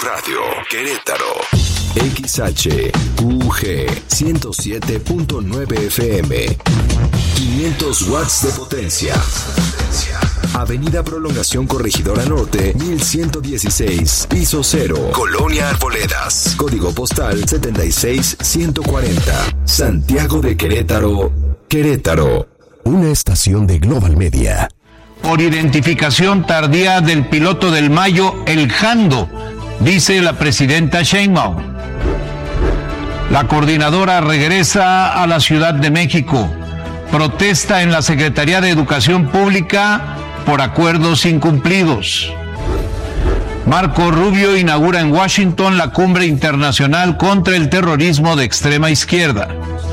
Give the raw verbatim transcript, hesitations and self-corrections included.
Radio, Querétaro. X H U G ciento siete punto nueve F M. quinientos watts de potencia. Avenida Prolongación Corregidora Norte, mil ciento dieciséis, piso cero, Colonia Arboledas. Código postal setenta y seis ciento cuarenta. Santiago de Querétaro, Querétaro. Una estación de Global Media. Por identificación tardía del piloto del Mayo, el Jando, dice la presidenta Sheinbaum. La coordinadora regresa a la Ciudad de México. Protesta en la Secretaría de Educación Pública por acuerdos incumplidos. Marco Rubio inaugura en Washington la cumbre internacional contra el terrorismo de extrema izquierda.